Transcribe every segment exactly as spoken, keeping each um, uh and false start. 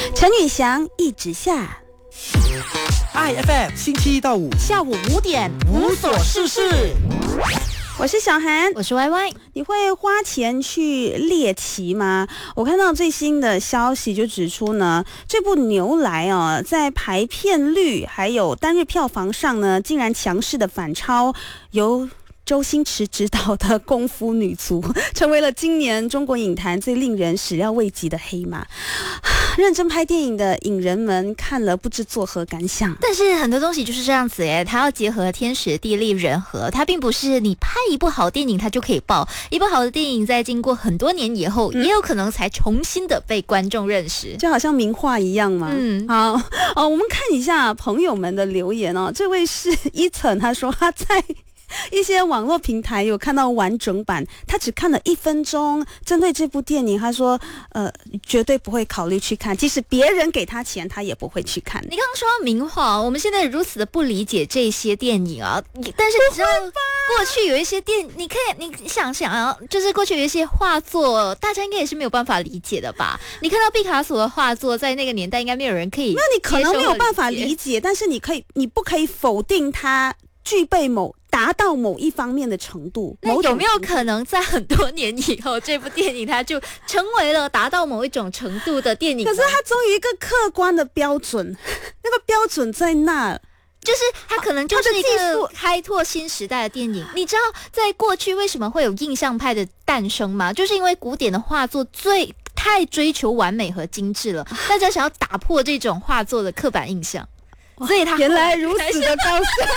陈宇翔一直下。 I F M 星期一到五下午五点无所事事。 我是小涵， 我是 Y Y。 你会花钱去猎奇吗？我看到最新的消息就指出呢，这部牛来啊，在排片率还有单日票房上呢，竟然强势的反超由周星驰执导的《功夫女足》，成为了今年中国影坛最令人始料未及的黑马。认真拍电影的影人们看了不知作何感想。 但是很多东西就是这样子耶，它要结合天时地利人和，它并不是你拍一部好电影它就可以爆。一部好的电影在经过很多年以后、嗯、也有可能才重新的被观众认识， 就好像名画一样嘛。嗯，好哦，我们看一下朋友们的留言哦。这位是伊岑，他说他在一些网络平台有看到完整版，他只看了一分钟。针对这部电影，他说呃绝对不会考虑去看，即使别人给他钱他也不会去看。 你刚刚说到名画，我们现在如此的不理解这些电影啊，但是你知道过去有一些电你可以你想想啊，就是过去有一些画作大家应该也是没有办法理解的吧。你看到毕卡索的画作在那个年代应该没有人可以， 那你可能没有办法理解，但是你可以你不可以否定它具备某达到某一方面的程度。 那有没有可能在很多年以后，这部电影它就成为了达到某一种程度的电影？ 可是它总有一个客观的标准，那个标准在那， 就是它可能就是一个开拓新时代的电影。你知道在过去为什么会有印象派的诞生吗？就是因为古典的画作最太追求完美和精致了，大家想要打破这种画作的刻板印象，所以他原来如此的高深。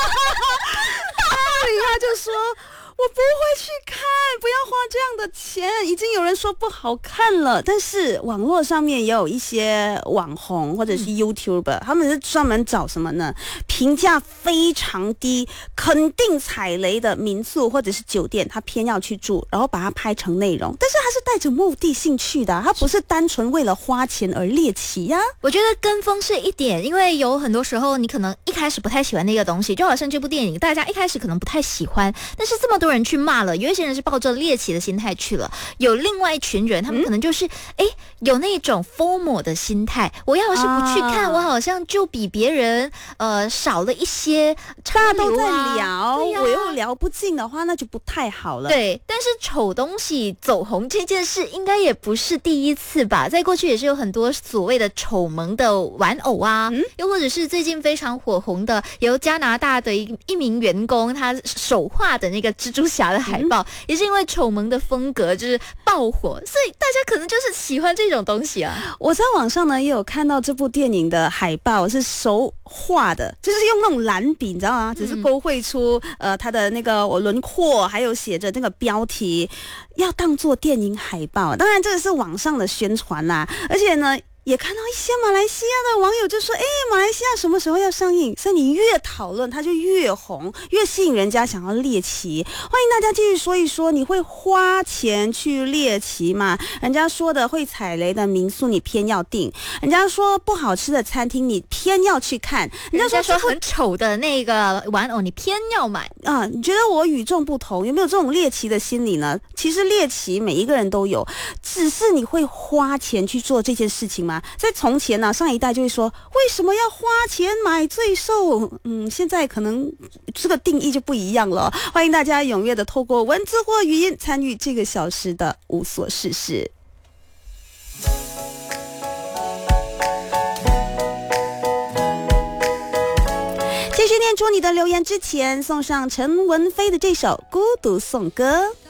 他就说我不会去看，不要花这样的钱，已经有人说不好看了。但是网络上面也有一些网红或者是 YouTuber、嗯、他们是专门找什么呢？评价非常低，肯定踩雷的民宿或者是酒店，他偏要去住，然后把它拍成内容。但是他是带着目的性去的，他不是单纯为了花钱而猎奇呀、啊。 我觉得跟风是一点，因为有很多时候你可能一开始不太喜欢那个东西，就好像这部电影大家一开始可能不太喜欢，但是这么多人去骂了，有一些人是抱着猎奇的心态去了，有另外一群人他们可能就是哎、嗯、有那种 FOMO 的心态，我要是不去看、啊、我好像就比别人呃少了一些潮流啊， 大家都在聊、啊、我又聊不进的话那就不太好了。 对，但是丑东西走红这件事应该也不是第一次吧，在过去也是有很多所谓的丑萌的玩偶啊、嗯、又或者是最近非常火红的由加拿大的一一名员工他手画的那个蜘蛛侠的海报、嗯、也是因为丑萌的风格就是爆火，所以大家可能就是喜欢这种东西啊。 我在网上呢也有看到这部电影的海报是手画的，就是用那种蓝笔你知道吗，只是勾绘出、嗯、呃它的那个轮廓，还有写着那个标题，要当做电影海报。当然这个是网上的宣传啦，而且呢也看到一些马来西亚的网友就说，哎，马来西亚什么时候要上映？所以你越讨论它就越红，越吸引人家想要猎奇。欢迎大家继续说一说，你会花钱去猎奇吗？人家说的会踩雷的民宿你偏要订，人家说不好吃的餐厅你偏要去看， 人家 说, 人家说很丑的那个玩偶你偏要买啊！你觉得我与众不同，有没有这种猎奇的心理呢？其实猎奇每一个人都有，只是你会花钱去做这件事情吗？在从前呢、啊，上一代就会说为什么要花钱买罪受？嗯，现在可能这个定义就不一样了。欢迎大家踊跃的透过文字或语音参与这个小时的无所事事。继续念出你的留言之前，送上陈文飞的这首《孤独颂歌》。